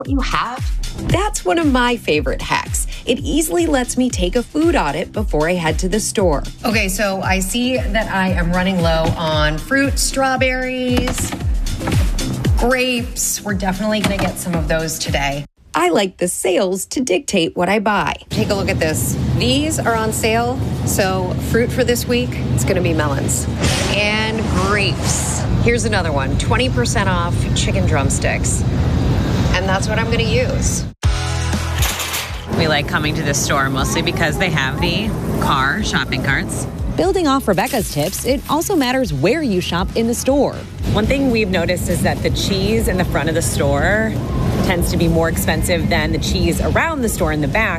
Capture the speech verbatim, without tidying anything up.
what you have? That's one of my favorite hacks. It easily lets me take a food audit before I head to the store. Okay, so I see that I am running low on fruit, strawberries, grapes. We're definitely gonna get some of those today. I like the sales to dictate what I buy. Take a look at this. These are on sale, so fruit for this week, it's gonna be melons. And grapes. Here's another one, twenty percent off chicken drumsticks. And that's what I'm gonna use. We like coming to the store mostly because they have the car shopping carts. Building off Rebecca's tips, it also matters where you shop in the store. One thing we've noticed is that the cheese in the front of the store tends to be more expensive than the cheese around the store in the back.